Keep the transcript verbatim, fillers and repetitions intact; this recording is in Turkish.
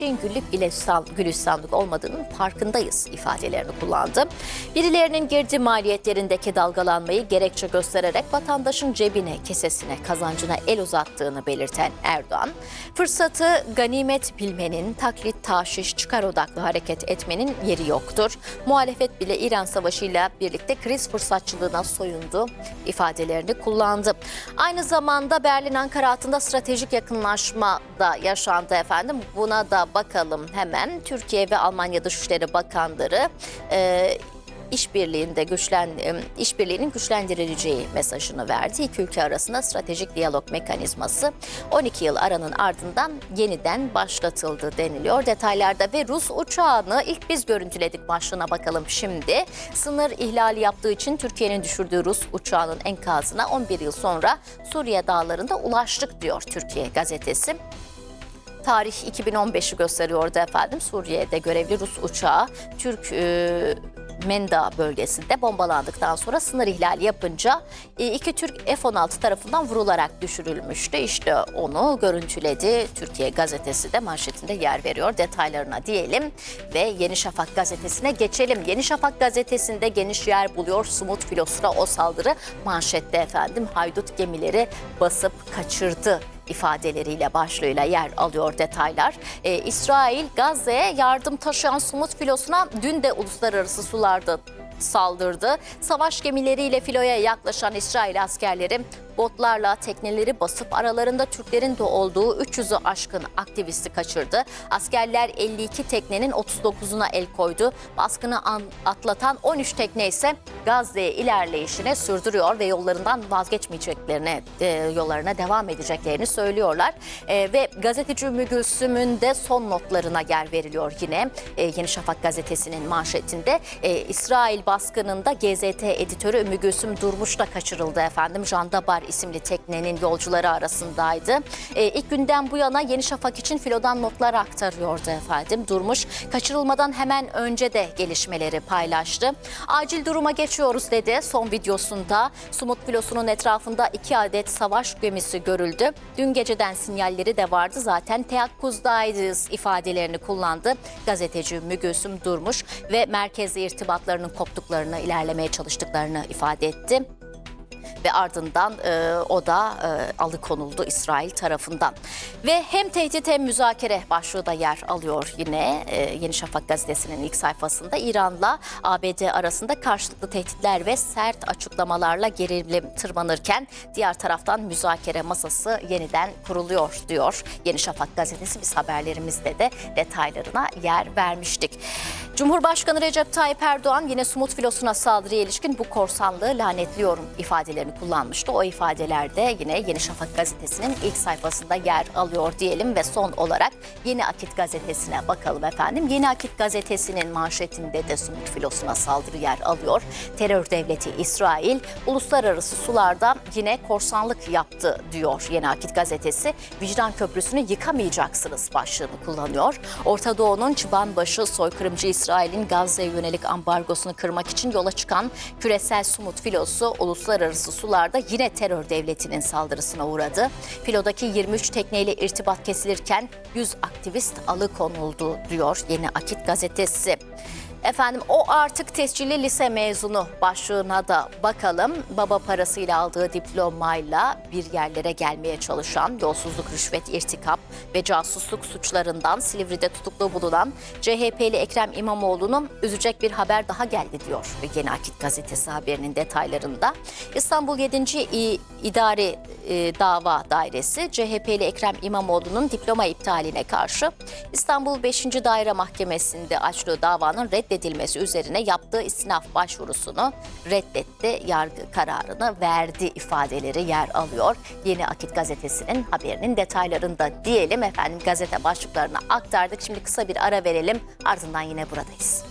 güllük gülistan, gülistanlık olmadığının farkındayız ifadelerini kullandı. Birilerinin girdi maliyetlerindeki dalgalanmayı gerekçe göstererek vatandaşın cebine, kesesine, kazancına el uzattığını belirten Erdoğan, fırsatı ganimet bilmenin, taklit, taşiş, çıkar odaklı hareket etmenin yeri yoktur. Muhalefet bile İran Savaşı'yla birlikte kriz fırsatçılığına soyundu ifadelerini kullandı. Aynı zamanda Berlin-Ankara hattında stratejik yakınlaşma da yaşandı efendim. Buna da bakalım hemen. Türkiye ve Almanya Dışişleri Bakanları e, işbirliğinde güçlen işbirliğinin güçlendirileceği mesajını verdi. İki ülke arasında stratejik diyalog mekanizması on iki yıl aranın ardından yeniden başlatıldı deniliyor. Detaylarda ve Rus uçağını ilk biz görüntüledik başlığına bakalım şimdi. Sınır ihlali yaptığı için Türkiye'nin düşürdüğü Rus uçağının enkazına on bir yıl sonra Suriye dağlarında ulaştık diyor Türkiye gazetesi. Tarih iki bin on beşi gösteriyordu efendim. Suriye'de görevli Rus uçağı Türk e, Menda bölgesinde bombalandıktan sonra sınır ihlali yapınca iki Türk F on altı tarafından vurularak düşürülmüştü. İşte onu görüntüledi. Türkiye gazetesi de manşetinde yer veriyor. Detaylarına diyelim ve Yeni Şafak gazetesine geçelim. Yeni Şafak gazetesinde geniş yer buluyor Sumut filosuna o saldırı manşette efendim. Haydut gemileri basıp kaçırdı ifadeleriyle başlığıyla yer alıyor detaylar. Ee, İsrail Gazze'ye yardım taşıyan Sumut filosuna dün de uluslararası sularda saldırdı. Savaş gemileriyle filoya yaklaşan İsrail askerleri botlarla tekneleri basıp aralarında Türklerin de olduğu üç yüzü aşkın aktivisti kaçırdı. Askerler elli iki teknenin otuz dokuzuna el koydu. Baskını atlatan on üç tekne ise Gazze'ye ilerleyişine sürdürüyor ve yollarından vazgeçmeyeceklerini, e, yollarına devam edeceklerini söylüyorlar. E, ve gazeteci Ümmü Gülsüm'ün de son notlarına yer veriliyor yine. E, Yeni Şafak gazetesinin manşetinde e, İsrail baskınında G Z T editörü Ümmü Gülsüm Durmuş da kaçırıldı efendim. Jandabar isimli teknenin yolcuları arasındaydı. E, ilk günden bu yana Yeni Şafak için filodan notlar aktarıyordu efendim. Durmuş kaçırılmadan hemen önce de gelişmeleri paylaştı. Acil duruma geçiyoruz dedi son videosunda. Sumut filosunun etrafında iki adet savaş gemisi görüldü. Dün geceden sinyalleri de vardı zaten teyakkuzdayız ifadelerini kullandı. Gazeteci Ümmü Gülsüm Durmuş ve merkezle irtibatlarının koptuklarını, ilerlemeye çalıştıklarını ifade etti. Ve ardından e, o da e, alıkonuldu İsrail tarafından. Ve hem tehdit hem müzakere başlığı da yer alıyor yine e, Yeni Şafak gazetesinin ilk sayfasında. İran'la A B D arasında karşılıklı tehditler ve sert açıklamalarla gerilim tırmanırken diğer taraftan müzakere masası yeniden kuruluyor diyor Yeni Şafak gazetesi. Biz haberlerimizde de detaylarına yer vermiştik. Cumhurbaşkanı Recep Tayyip Erdoğan yine Sumut filosuna saldırıya ilişkin bu korsanlığı lanetliyorum ifadelerini kullanmıştı. O ifadelerde yine Yeni Şafak gazetesinin ilk sayfasında yer alıyor diyelim ve son olarak Yeni Akit gazetesine bakalım efendim. Yeni Akit gazetesinin manşetinde de Sumut filosuna saldırı yer alıyor. Terör devleti İsrail uluslararası sularda yine korsanlık yaptı diyor Yeni Akit gazetesi. Vicdan köprüsünü yıkamayacaksınız başlığını kullanıyor. Orta Doğu'nun çıbanbaşı soykırımcı İsrail'in Gazze'ye yönelik ambargosunu kırmak için yola çıkan küresel Sumut filosu uluslararası sularda yine terör devletinin saldırısına uğradı. Filodaki yirmi üç tekneyle irtibat kesilirken yüz aktivist alıkonuldu diyor Yeni Akit gazetesi. Efendim o artık tescilli lise mezunu başlığına da bakalım. Baba parasıyla aldığı diplomayla bir yerlere gelmeye çalışan, yolsuzluk, rüşvet, irtikap ve casusluk suçlarından Silivri'de tutuklu bulunan C H P'li Ekrem İmamoğlu'nun üzecek bir haber daha geldi diyor Yeni Akit gazetesi haberinin detaylarında. İstanbul yedinci İdari Dava Dairesi C H P'li Ekrem İmamoğlu'nun diploma iptaline karşı İstanbul beşinci Daire Mahkemesi'nde açtığı davanın reddedilmesi üzerine yaptığı istinaf başvurusunu reddetti. Yargı kararını verdi ifadeleri yer alıyor. Yeni Akit gazetesinin haberinin detaylarında diyelim efendim, gazete başlıklarını aktardık. Şimdi kısa bir ara verelim, ardından yine buradayız.